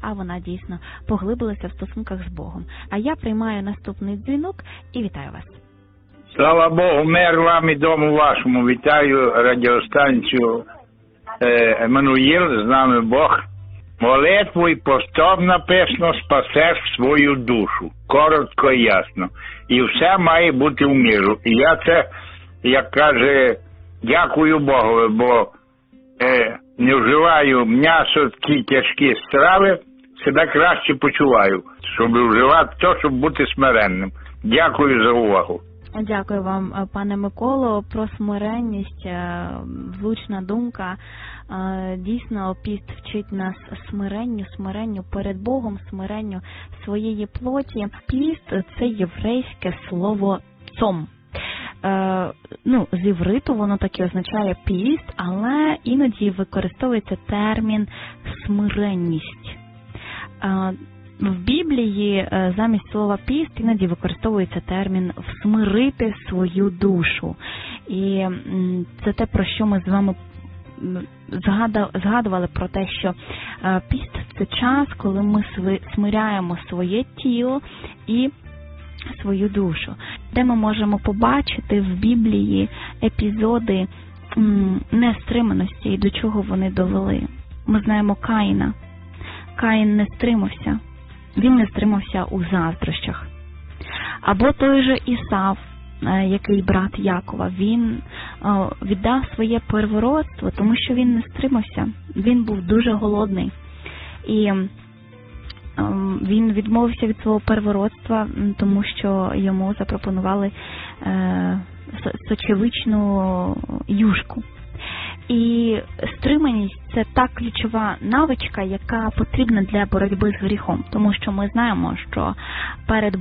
а вона дійсно поглибилася в стосунках з Богом. А я приймаю наступний дзвінок і вітаю вас. Слава Богу, мир вам і дому вашому. Вітаю радіостанцію Еммануїл, з нами Бог. Молитву і постом написано, спасеш свою душу. Коротко і ясно. І все має бути в міру. І я це, як каже, дякую Богу, бо не вживаю м'ясо, такі тяжкі страви, себе краще почуваю, щоб вживати то, щоб бути смиренним. Дякую за увагу. Дякую вам, пане Миколо. Про смиренність, влучна думка. Дійсно, піст вчить нас смиренню перед Богом, смиренню своєї плоті. Піст – це єврейське слово «цом». З івриту воно так і означає піст, але іноді використовується термін смиренність. В Біблії замість слова піст іноді використовується термін «всмирити свою душу». І це те, про що ми з вами згадували, про те, що піст – це час, коли ми смиряємо своє тіло і свою душу. Де ми можемо побачити в Біблії епізоди нестриманості і до чого вони довели. Ми знаємо Каїна. Каїн не стримався. Він не стримався у заздрощах. Або той же Ісав, який брат Якова, він віддав своє первородство, тому що він не стримався. Він був дуже голодний. І він відмовився від свого первородства, тому що йому запропонували сочевичну юшку. І стриманість – це та ключова навичка, яка потрібна для боротьби з гріхом. Тому що ми знаємо, що перед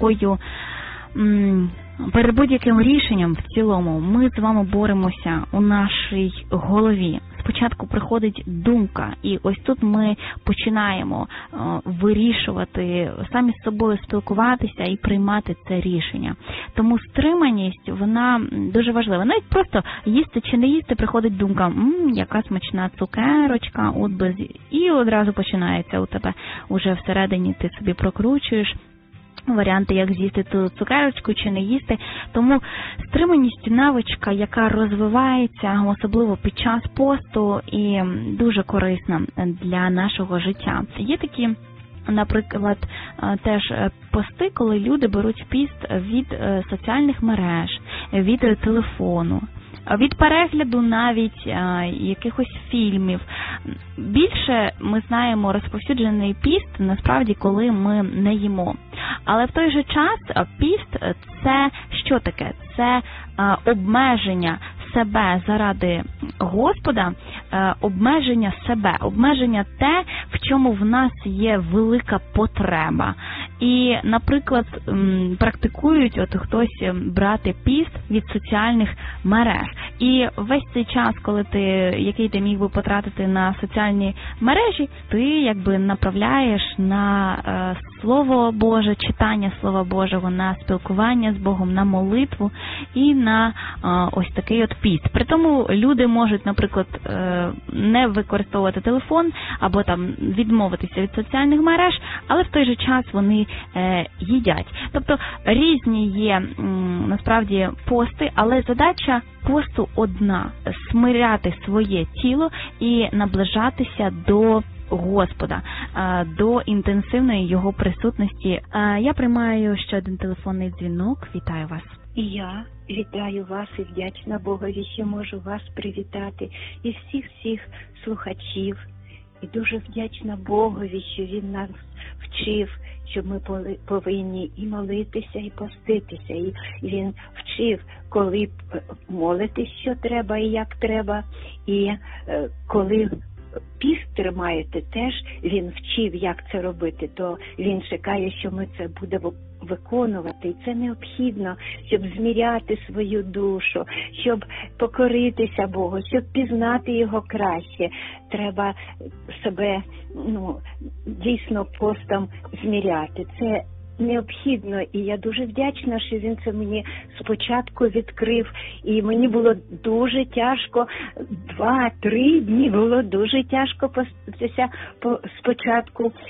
будь-яким рішенням в цілому ми з вами боремося у нашій голові. Спочатку приходить думка, і ось тут ми починаємо вирішувати, самі з собою спілкуватися і приймати це рішення. Тому стриманість, вона дуже важлива. Навіть просто їсти чи не їсти, приходить думка, яка смачна цукерочка, і одразу починається у тебе уже всередині, ти собі прокручуєш варіанти, як з'їсти ту цукерочку чи не їсти. Тому стриманість – навичка, яка розвивається, особливо під час посту, і дуже корисна для нашого життя. Є такі, наприклад, теж пости, коли люди беруть піст від соціальних мереж, від телефону, від перегляду навіть якихось фільмів. Більше ми знаємо розповсюджений піст, насправді, коли ми не їмо. Але в той же час піст – це що таке? Це обмеження себе заради Господа, обмеження себе, обмеження те, в чому в нас є велика потреба. І, наприклад, практикують хтось брати піст від соціальних мереж. І весь цей час, який ти міг би потратити на соціальні мережі, ти якби направляєш на Слово Боже, читання Слова Божого, на спілкування з Богом, на молитву і на ось такий піст. При тому люди можуть, наприклад, не використовувати телефон або там відмовитися від соціальних мереж, але в той же час вони їдять. Тобто різні є насправді пости, але задача посту одна – смиряти своє тіло і наближатися до Господа, до інтенсивної Його присутності. Я приймаю ще один телефонний дзвінок. Вітаю вас. І я вітаю вас і вдячна Богові, що можу вас привітати і всіх слухачів. І дуже вдячна Богові, що Він нас вчив, що ми повинні і молитися, і поститися. І Він вчив, коли молитись, що треба і як треба. І коли піст тримаєте, теж Він вчив, як це робити, то Він чекає, що ми це будемо виконувати. І це необхідно, щоб зміряти свою душу, щоб покоритися Богу, щоб пізнати Його краще. Треба себе дійсно постом зміряти. Це необхідно, і я дуже вдячна, що він це мені спочатку відкрив, і мені було дуже тяжко, 2-3 дні було дуже тяжко спочатку,